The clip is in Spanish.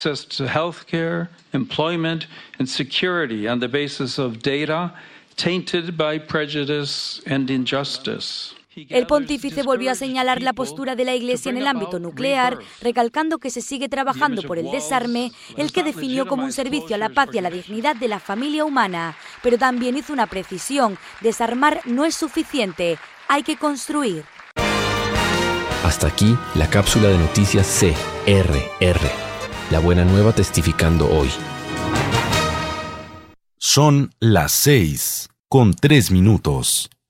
Access to healthcare, employment, and security on the basis of data tainted by prejudice and injustice. El pontífice volvió a señalar la postura de la Iglesia en el ámbito nuclear, recalcando que se sigue trabajando por el desarme, el que definió como un servicio a la paz y a la dignidad de la familia humana. Pero también hizo una precisión: desarmar no es suficiente, hay que construir. Hasta aquí la cápsula de noticias CRR. La buena nueva testificando hoy. Son las 6:03.